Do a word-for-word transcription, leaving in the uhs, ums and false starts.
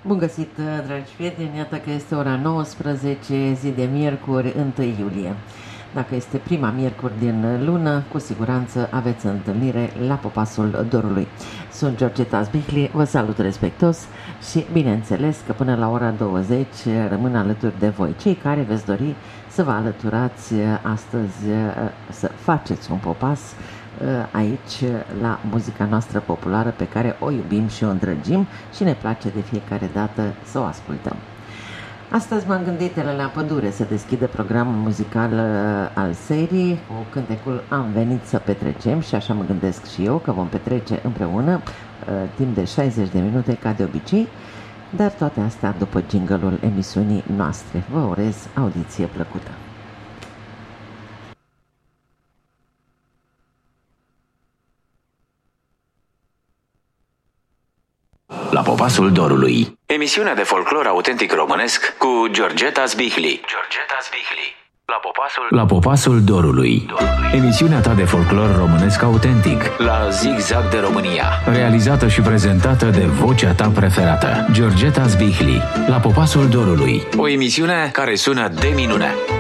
Bun găsit, dragi prieteni, iată că este ora nouăsprezece, zi de miercuri, întâi iulie. Dacă este prima miercuri din lună, cu siguranță aveți întâlnire la Popasul Dorului. Sunt Georgeta Zbihli, vă salut respectos și bineînțeles că până la ora douăzeci rămân alături de voi, cei care veți dori să vă alăturați astăzi, să faceți un popas aici la muzica noastră populară pe care o iubim și o îndrăgim și ne place de fiecare dată să o ascultăm. Astăzi m-am gândit la pădure să deschidă programul muzical al serii cu cântecul Am venit să petrecem și așa mă gândesc și eu că vom petrece împreună timp de șaizeci de minute ca de obicei, dar toate astea după jingle-ul emisiunii noastre. Vă urez audiție plăcută! La Popasul Dorului, emisiunea de folclor autentic românesc cu Georgeta Zbihli. Georgeta Zbihli. La Popasul, la Popasul Dorului. Dorului. Emisiunea ta de folclor românesc autentic la Zigzag de România. Realizată și prezentată de vocea ta preferată, Georgeta Zbihli. La Popasul Dorului. O emisiune care sună de minune.